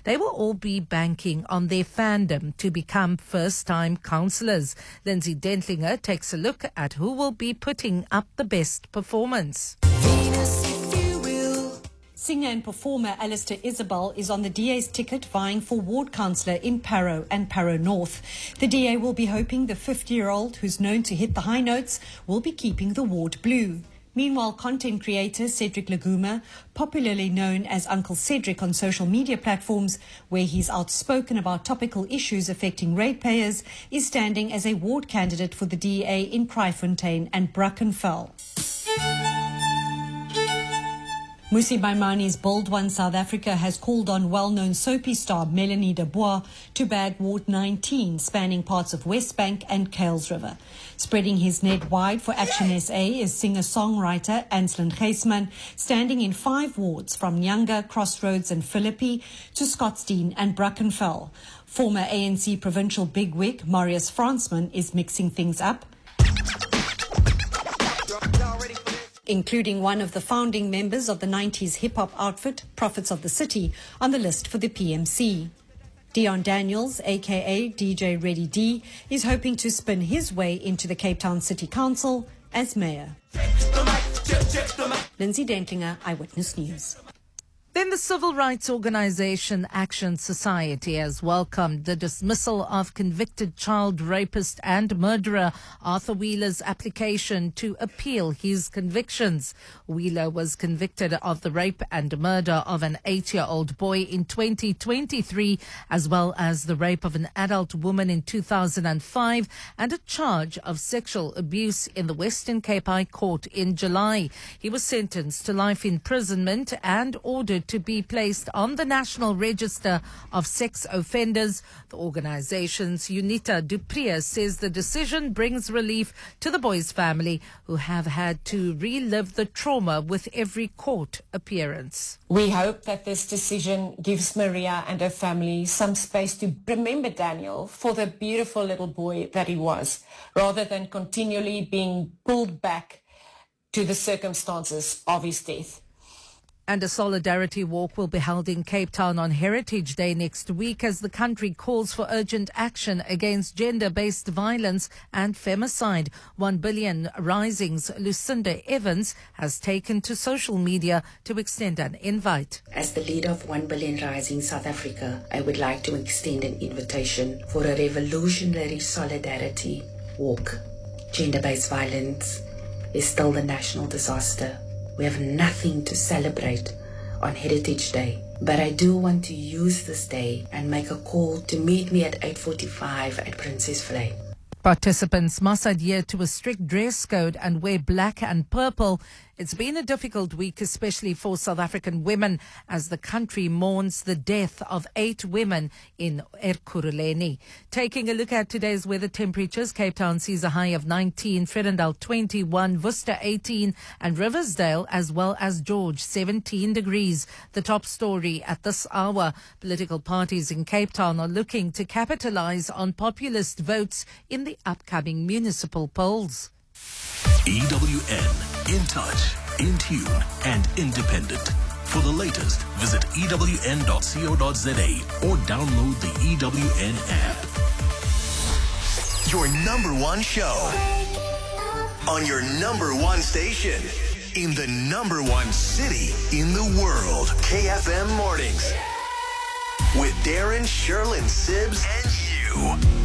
They will all be banking on their fandom to become first-time councillors. Lindsay Dentlinger takes a look at who will be putting up the best performance. Singer and performer Alistair Isabel is on the DA's ticket vying for ward councillor in Parow and Parow North. The DA will be hoping the 50-year-old, who's known to hit the high notes, will be keeping the ward blue. Meanwhile, content creator Cedric Laguma, popularly known as Uncle Cedric on social media platforms, where he's outspoken about topical issues affecting ratepayers, is standing as a ward candidate for the DA in Kraaifontein and Brackenfell. Musi Maimani's Bold One South Africa has called on well-known soapy star Melanie Dubois to bag Ward 19, spanning parts of Westbank and Kales River. Spreading his net wide for Action SA is singer-songwriter Anslin Geisman, standing in 5 wards from Nyanga, Crossroads and Philippi to Scottsdene and Brackenfell. Former ANC provincial bigwig Marius Fransman is mixing things up, including one of the founding members of the 90s hip-hop outfit, Prophets of the City, on the list for the PMC. Dion Daniels, a.k.a. DJ Ready D, is hoping to spin his way into the Cape Town City Council as mayor. Lindsay Dentlinger, Eyewitness News. Then the civil rights organization Action Society has welcomed the dismissal of convicted child rapist and murderer Arthur Wheeler's application to appeal his convictions. Wheeler was convicted of the rape and murder of an 8-year-old boy in 2023, as well as the rape of an adult woman in 2005 and a charge of sexual abuse in the Western Cape High Court in July. He was sentenced to life imprisonment and ordered to be placed on the National Register of Sex Offenders. The organization's Unita Dupriya says the decision brings relief to the boy's family, who have had to relive the trauma with every court appearance. We hope that this decision gives Maria and her family some space to remember Daniel for the beautiful little boy that he was, rather than continually being pulled back to the circumstances of his death. And a solidarity walk will be held in Cape Town on Heritage Day next week as the country calls for urgent action against gender-based violence and femicide. 1 Billion Rising's Lucinda Evans has taken to social media to extend an invite. As the leader of 1 Billion Rising South Africa, I would like to extend an invitation for a revolutionary solidarity walk. Gender-based violence is still the national disaster. We have nothing to celebrate on Heritage Day, but I do want to use this day and make a call to meet me at 8:45 at Princess Flay. Participants must adhere to a strict dress code and wear black and purple. It's been a difficult week, especially for South African women, as the country mourns the death of 8 women in Ekurhuleni. Taking a look at today's weather temperatures, Cape Town sees a high of 19, Fredendal 21, Worcester 18 and Riversdale as well as George 17 degrees. The top story at this hour, political parties in Cape Town are looking to capitalize on populist votes in the upcoming municipal polls. EWN, in touch, in tune and independent. For the latest, visit ewn.co.za or download the EWN app. Your number one show on your number one station in the number one city in the world. KFM Mornings with Darren, Sherlyn, Sibbs, and you.